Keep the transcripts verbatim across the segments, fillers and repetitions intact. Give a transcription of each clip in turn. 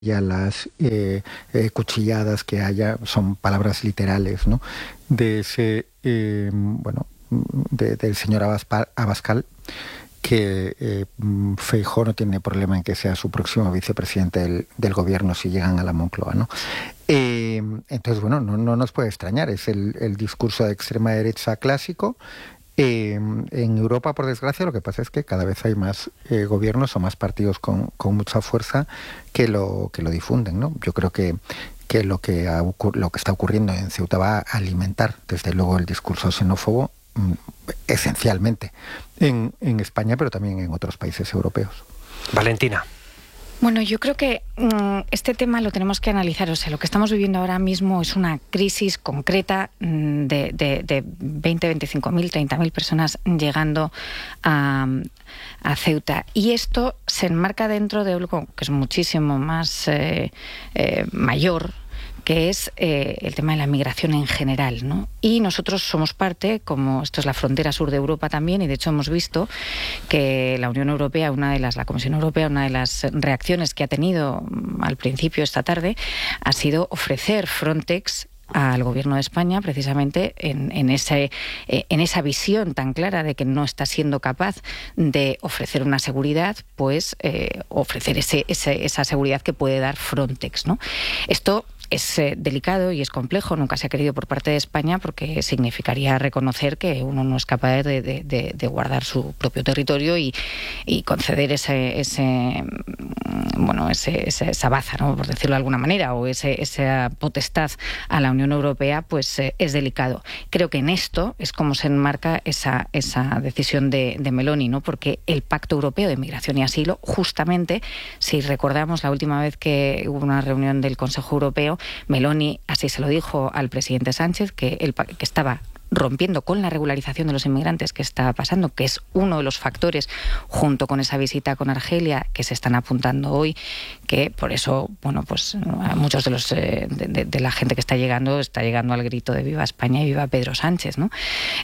ya las eh, eh, cuchilladas que haya son palabras literales, ¿no? De ese, eh, bueno, de, del señor Abascal, Abascal que eh, Feijóo no tiene problema en que sea su próximo vicepresidente del, del gobierno si llegan a la Moncloa, ¿no? Eh, entonces, bueno, no, no nos puede extrañar, es el, el discurso de extrema derecha clásico. Eh, en Europa, por desgracia, lo que pasa es que cada vez hay más eh, gobiernos o más partidos con, con mucha fuerza que lo, que lo difunden, ¿no? Yo creo que, que, lo que ha ocur- lo que está ocurriendo en Ceuta va a alimentar, desde luego, el discurso xenófobo, mm, esencialmente en, en España, pero también en otros países europeos. Valentina. Bueno, yo creo que mmm, este tema lo tenemos que analizar. O sea, lo que estamos viviendo ahora mismo es una crisis concreta mmm, de, de, de veinte, veinticinco mil, treinta mil personas llegando a, a Ceuta. Y esto se enmarca dentro de algo que es muchísimo más eh, eh, mayor, que es eh, el tema de la migración en general, ¿no? Y nosotros somos parte, como esto es la frontera sur de Europa también, y de hecho hemos visto que la Unión Europea, una de las, la Comisión Europea, una de las reacciones que ha tenido al principio esta tarde ha sido ofrecer Frontex al Gobierno de España, precisamente en, en, ese, eh, en esa visión tan clara de que no está siendo capaz de ofrecer una seguridad, pues eh, ofrecer ese, ese, esa seguridad que puede dar Frontex, ¿no? Esto es eh, delicado y es complejo, nunca se ha querido por parte de España porque significaría reconocer que uno no es capaz de, de, de, de guardar su propio territorio y, y conceder ese, ese bueno ese, ese, esa baza, ¿no? Por decirlo de alguna manera, o ese, esa potestad a la Unión Europea, pues eh, es delicado. Creo que en esto es como se enmarca esa, esa decisión de, de Meloni, ¿no? Porque el Pacto Europeo de Migración y Asilo, justamente, si recordamos la última vez que hubo una reunión del Consejo Europeo, Meloni así se lo dijo al presidente Sánchez, que, el, que estaba rompiendo con la regularización de los inmigrantes que está pasando, que es uno de los factores, junto con esa visita con Argelia, que se están apuntando hoy, que por eso, bueno, pues muchos de los eh, de, de, de la gente que está llegando, está llegando al grito de viva España y viva Pedro Sánchez, ¿no?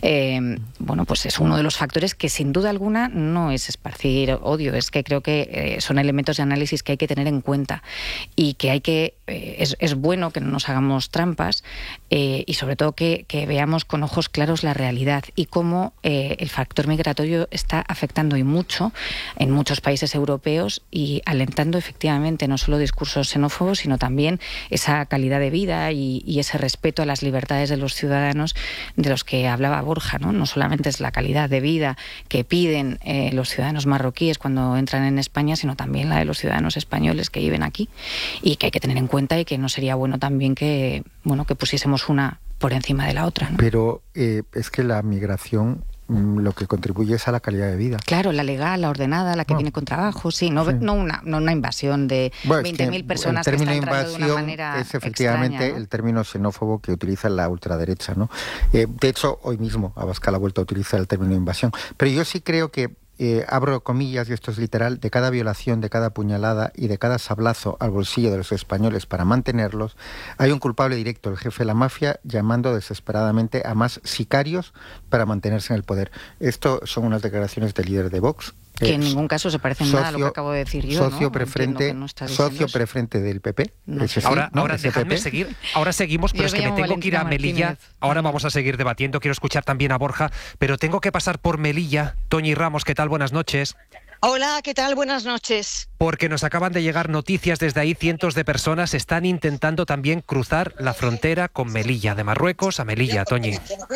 Eh, bueno, pues es uno de los factores que sin duda alguna no es esparcir odio, es que creo que eh, son elementos de análisis que hay que tener en cuenta y que hay que, eh, es, es bueno que no nos hagamos trampas eh, y sobre todo que, que veamos con ojos claros la realidad y cómo eh, el factor migratorio está afectando y mucho en muchos países europeos y alentando efectivamente no solo discursos xenófobos, sino también esa calidad de vida y, y ese respeto a las libertades de los ciudadanos de los que hablaba Borja, ¿no? No solamente es la calidad de vida que piden eh, los ciudadanos marroquíes cuando entran en España, sino también la de los ciudadanos españoles que viven aquí y que hay que tener en cuenta y que no sería bueno también que, bueno, que pusiésemos una por encima de la otra, ¿no? Pero eh, es que la migración mm, lo que contribuye es a la calidad de vida. Claro, la legal, la ordenada, la que Bueno, viene con trabajo, sí, no, sí. no, una, no una invasión de bueno, veinte mil personas que están entrando de una manera es efectivamente extraña, ¿no? El término xenófobo que utiliza la ultraderecha, ¿no? Eh, de hecho, hoy mismo Abascal ha vuelto a utilizar el término invasión. Pero yo sí creo que Eh, abro comillas, y esto es literal, de cada violación, de cada puñalada y de cada sablazo al bolsillo de los españoles para mantenerlos, hay un culpable directo, el jefe de la mafia, llamando desesperadamente a más sicarios para mantenerse en el poder. Esto son unas declaraciones del líder de Vox. Que eh, en ningún caso se parecen socio, nada a lo que acabo de decir yo, socio ¿no? preferente, no socio preferente del P P. No. Ese sí, ahora, ¿no? ahora Ese dejadme P P. seguir. Ahora seguimos, pero Yo es que me me llamo tengo que ir a Valentina Melilla. Martínez. Ahora Ajá. vamos a seguir debatiendo. Quiero escuchar también a Borja, pero tengo que pasar por Melilla. Toñi Ramos, ¿qué tal? Buenas noches. Hola, ¿qué tal? Buenas noches. Porque nos acaban de llegar noticias desde ahí. Cientos de personas están intentando también cruzar la frontera con Melilla, de Marruecos a Melilla, Toñi.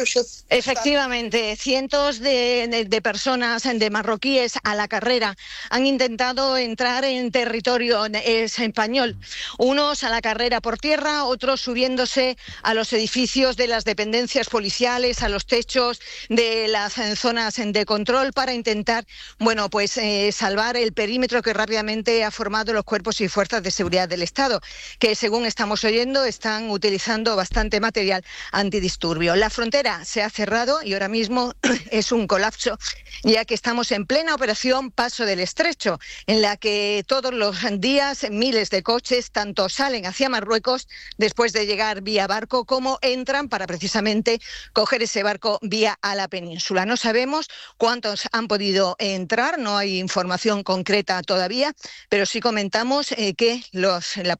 Efectivamente, cientos de, de, de personas, de marroquíes a la carrera, han intentado entrar en territorio español. Unos a la carrera por tierra, otros subiéndose a los edificios de las dependencias policiales, a los techos de las zonas de control para intentar, bueno, pues eh, salvar el perímetro que rápidamente ha formado los cuerpos y fuerzas de seguridad del Estado, que según estamos oyendo están utilizando bastante material antidisturbio. La frontera se ha cerrado y ahora mismo es un colapso, ya que estamos en plena operación Paso del Estrecho, en la que todos los días miles de coches tanto salen hacia Marruecos después de llegar vía barco como entran para precisamente coger ese barco vía a la península. No sabemos cuántos han podido entrar, no hay información concreta todavía, pero sí comentamos eh, que los, la